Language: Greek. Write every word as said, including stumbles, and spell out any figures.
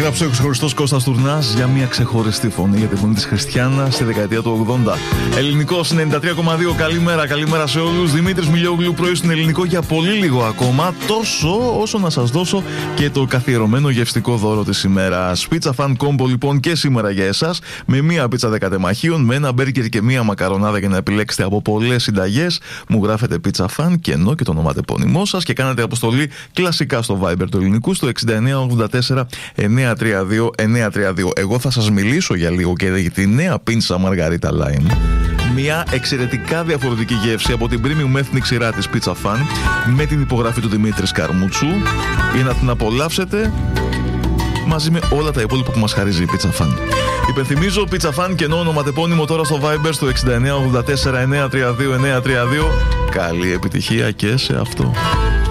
έγραψε ο ξεχωριστός Κώστας Τουρνάς για μια ξεχωριστή φωνή για τη φωνή της Χριστιάνα στη δεκαετία του ογδόντα. Ελληνικός ενενήντα τρία κόμμα δύο. Καλημέρα, καλημέρα σε όλους. Δημήτρης Μιλιόγλου, πρωί στην Ελληνικό για πολύ λίγο ακόμα. Τόσο όσο να σας δώσω και το καθιερωμένο γευστικό δώρο της ημέρας. Pizza Fan Combo λοιπόν και σήμερα για εσάς. Με μία πίτσα δεκατεμαχίων, με ένα μπέργκερ και μία μακαρονάδα για να επιλέξετε από πολλές συνταγές. Μου γράφετε Pizza Fan και ενώ και το ονοματεπώνυμό σας και κάνετε αποστολή κλασικά στο Viber του Ελληνικού στο εξήντα εννέα ογδόντα τέσσερα εννιακόσια τριάντα δύο εννιακόσια τριάντα δύο. Εγώ θα σας μιλήσω για λίγο και για τη νέα πίτσα Μαργαρίτα Lime. Μια εξαιρετικά διαφορετική γεύση από την premium ethnic σειρά της Pizza Fan με την υπογραφή του Δημήτρη Σκαρμούτσου για να την απολαύσετε μαζί με όλα τα υπόλοιπα που μας χαρίζει η Pizza Fan. Υπενθυμίζω Pizza Fan και ενώ ονοματεπώνυμο τώρα στο Viber στο εξήντα εννέα ογδόντα τέσσερα εννιακόσια τριάντα δύο εννιακόσια τριάντα δύο. Καλή επιτυχία και σε αυτό.